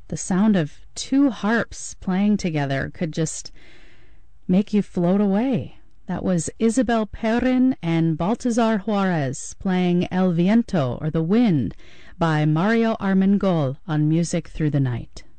The sound of two harps playing together could just make you float away. That was Isabel Perrin and Baltasar Juarez playing El Viento, or The Wind, by Mario Armengol on Music Through the Night.